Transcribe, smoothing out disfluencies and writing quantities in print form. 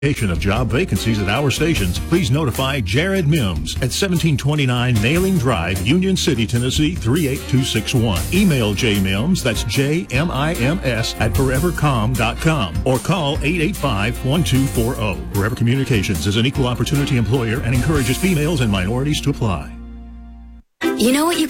Of job vacancies at our stations, please notify Jared Mims at 1729 Nailing Drive, Union City, Tennessee 38261. Email jmims, that's JMIMS at forevercom.com, or call 885-1240. Forever Communications is an equal opportunity employer and encourages females and minorities to apply. You know what you